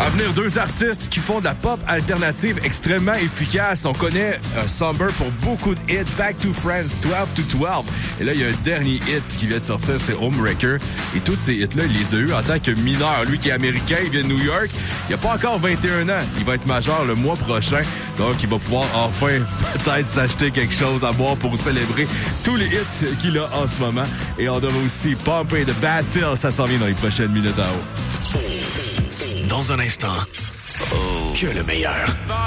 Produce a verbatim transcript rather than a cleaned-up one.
À venir, deux artistes qui font de la pop alternative extrêmement efficace. On connaît euh, Somber pour beaucoup de hits. Back to Friends, twelve to twelve. Et là, il y a un dernier hit qui vient de sortir, c'est Homewrecker. Et tous ces hits-là, il les a eus en tant que mineur. Lui qui est américain, il vient de New York. Il a pas encore vingt et un ans. Il va être majeur le mois prochain. Donc, il va pouvoir enfin peut-être s'acheter quelque chose à boire pour célébrer tous les hits qu'il a en ce moment. Et on aura aussi Pompey de Bastille. Ça s'en vient dans les prochaines minutes en haut. Dans un instant, que le meilleur.